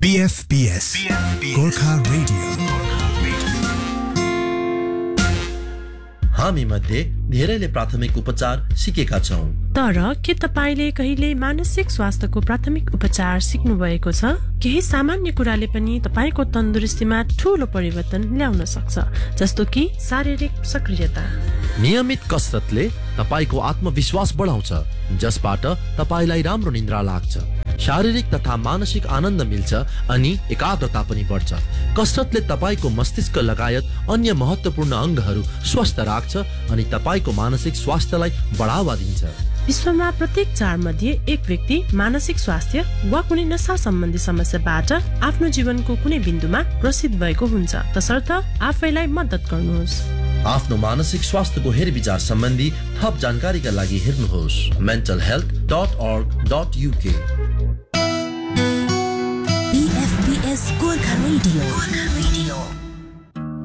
PFPS Gorkha radio. हामी मध्ये धेरैले प्राथमिक उपचार सिकेका छौं, तर के तपाईले कहिले मानसिक स्वास्थ्यको प्राथमिक उपचार सिक्नु भएको छ? केही सामान्य कुराले पनि तपाईको तन्दुरुस्तीमा ठूलो परिवर्तन ल्याउन सक्छ, जस्तो कि शारीरिक सक्रियता। नियमित कसरतले तपाईको आत्मविश्वास बढाउँछ, जसबाट तपाईलाई राम्रो निद्रा लाग्छ। शारीरिक तथा मानसिक आनन्द मिल्छ अनि एकाग्रता पनि बढ्छ। कसरतले तपाईको मस्तिष्क लगायत अन्य महत्त्वपूर्ण अंगहरू स्वस्थ राख्छ अनि तपाईको मानसिक स्वास्थ्यलाई बढावा दिन्छ। विश्वमा प्रत्येक 4 मध्ये 1 व्यक्ति मानसिक स्वास्थ्य वा कुनै नशा सम्बन्धी समस्याबाट आफ्नो जीवनको कुनै बिन्दुमा ग्रसित भएको हुन्छ। तसर्थ आफैलाई मद्दत गर्नुहोस्। आफ्नो मानसिक स्वास्थ्यको हेरविचार सम्बन्धी थप जानकारीका लागि हेर्नुहोस् mentalhealth.org.uk। PFPS Gorkha radio.